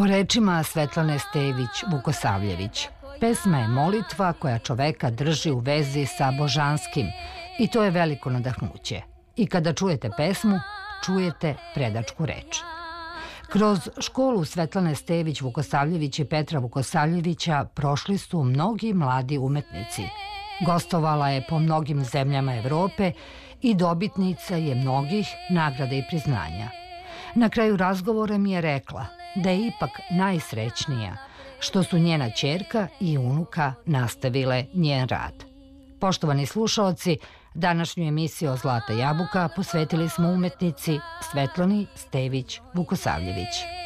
Po rečima Svetlane Stević-Vukosavljević, pesma je molitva koja čoveka drži u vezi sa božanskim i to je veliko nadahnuće. I kada čujete pesmu, čujete predačku reč. Kroz školu Svetlane Stević-Vukosavljević i Petra Vukosavljevića prošli su mnogi mladi umetnici. Gostovala je po mnogim zemljama Evrope i dobitnica je mnogih nagrada i priznanja. Na kraju razgovora mi je rekla da je ipak najsrećnija što su njena ćerka i unuka nastavile njen rad. Poštovani slušaoci, današnju emisiju o Zlata jabuka posvetili smo umetnici Svetlani Stević-Vukosavljević.